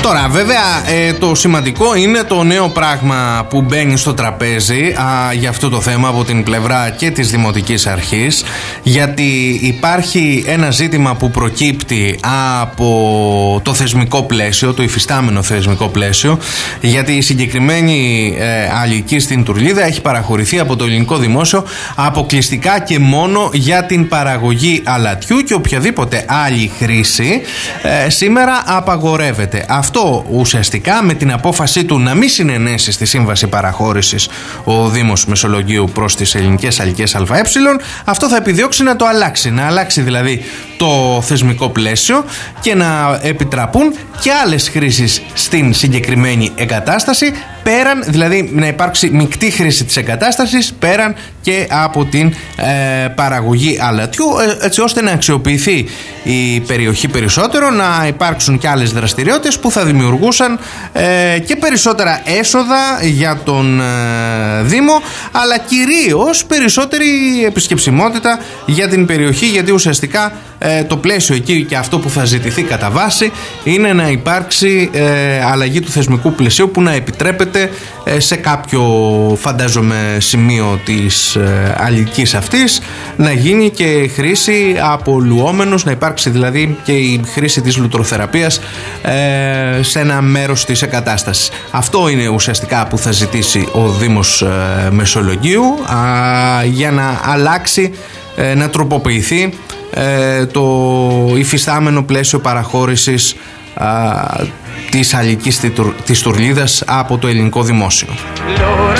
Τώρα βέβαια το σημαντικό είναι το νέο πράγμα που μπαίνει στο τραπέζι για αυτό το θέμα από την πλευρά και της Δημοτικής Αρχής, γιατί υπάρχει ένα ζήτημα που προκύπτει από το θεσμικό πλαίσιο, το υφιστάμενο θεσμικό πλαίσιο, γιατί η συγκεκριμένη αλική στην Τουρλίδα έχει παραχωρηθεί από το ελληνικό δημόσιο αποκλειστικά και μόνο για την παραγωγή αλατιού και οποιαδήποτε άλλη χρήση σήμερα απαγορεύεται. Αυτό ουσιαστικά με την απόφαση του να μην συνενέσει στη σύμβαση παραχώρησης ο Δήμος Μεσολογγίου προς τις ελληνικές αλικές ΑΕ, αυτό θα επιδιώξει να το αλλάξει. Να αλλάξει δηλαδή το θεσμικό πλαίσιο και να επιτραπούν και άλλες χρήσεις στην συγκεκριμένη εγκατάσταση, πέραν, δηλαδή να υπάρξει μεικτή χρήση της εγκατάστασης πέραν και από την παραγωγή αλατιού, έτσι ώστε να αξιοποιηθεί η περιοχή περισσότερο, να υπάρξουν και άλλες δραστηριότητες που θα δημιουργούσαν και περισσότερα έσοδα για τον Δήμο, αλλά κυρίως περισσότερη επισκεψιμότητα για την περιοχή, γιατί ουσιαστικά το πλαίσιο εκεί και αυτό που θα ζητηθεί κατά βάση είναι να υπάρξει αλλαγή του θεσμικού πλαισίου που να επιτρέπεται σε κάποιο, φαντάζομαι, σημείο της αλικής αυτής να γίνει και χρήση από λουόμενους, να υπάρξει δηλαδή και η χρήση της λουτροθεραπείας σε ένα μέρος της εγκατάστασης. Αυτό είναι ουσιαστικά που θα ζητήσει ο Δήμος Μεσολογγίου για να αλλάξει, να τροποποιηθεί το υφιστάμενο πλαίσιο παραχώρησης της αλικής της Τουρλίδας από το ελληνικό δημόσιο.